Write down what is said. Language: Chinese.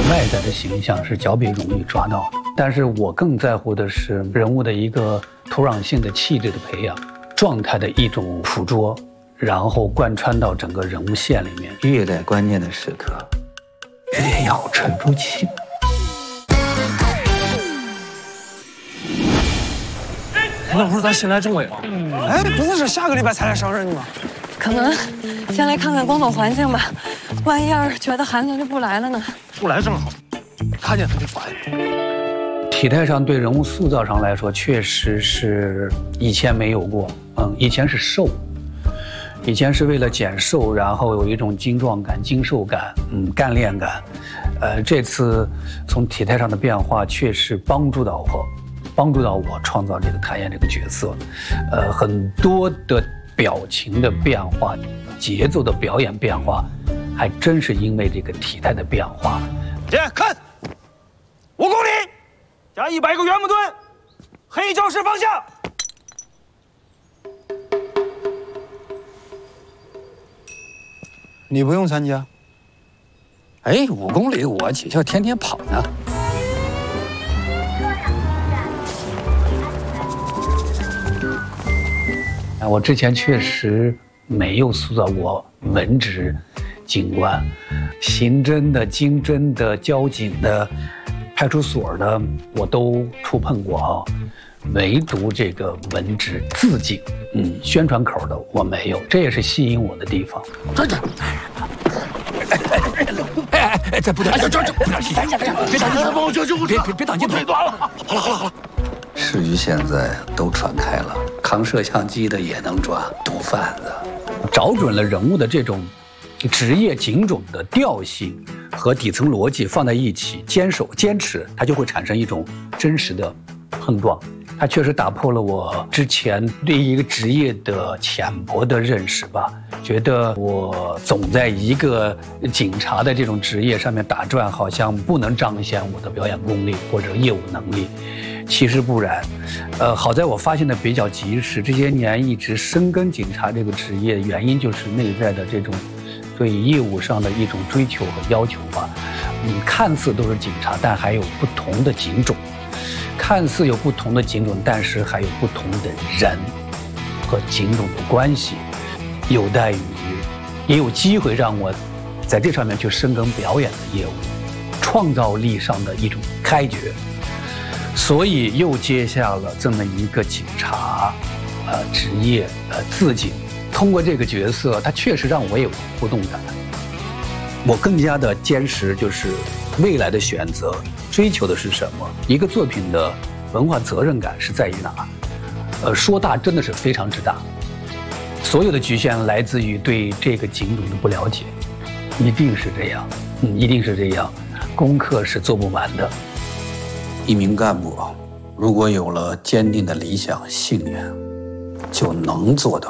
外在的形象是较比容易抓到的，但是我更在乎的是人物的一个土壤性的气质的培养，状态的一种捕捉，然后贯穿到整个人物线里面。 越在关键的时刻，越要沉住气。 那不是咱新来政委吗？哎，不是下个礼拜才来上任的吗？ 可能先来看看广东环境吧，万一要是觉得寒冷就不来了呢？ 不来正好，看见他就烦。 体态上对人物塑造上来说，确实是以前没有过。以前是瘦，以前是为了减瘦，然后有一种精壮感、精瘦感，干练感。这次从体态上的变化，确实帮助到我创造这个谭燕这个角色。很多的表情的变化、节奏的表演变化，还真是因为这个体态的变化。 姐，看，5公里加100个圆木墩，黑教室方向。 你不用参加。哎，5公里我姐姐天天跑呢。 我之前确实没有塑造过文职警官，刑侦的、经侦的、交警的、派出所的，我都触碰过啊，唯独这个文职自警，宣传口的我没有，这也是吸引我的地方。 这不对，这不能提，别挡镜头，别挡镜头，好了。 市局现在都传开了，扛摄像机的也能抓，毒贩子。 找准了人物的这种职业警种的调性和底层逻辑放在一起，坚持，它就会产生一种真实的碰撞。它确实打破了我之前对一个职业的浅薄的认识吧，觉得我总在一个警察的这种职业上面打转，好像不能彰显我的表演功力或者业务能力。其实不然，好在我发现的比较及时，这些年一直深耕警察这个职业，原因就是内在的这种对业务上的一种追求和要求吧。看似都是警察，但还有不同的警种。看似有不同的警种，但是还有不同的人和警种的关系，有待于也有机会让我在这上面去深耕表演的业务，创造力上的一种开掘，所以又接下了这么一个警察职业自警。通过这个角色，他确实让我有互动感，我更加的坚持就是未来的选择追求的是什么？一个作品的文化责任感是在于哪？说大真的是非常之大，所有的局限来自于对这个警种的不了解，一定是这样，一定是这样，功课是做不完的。 一名干部如果有了坚定的理想信念，就能做到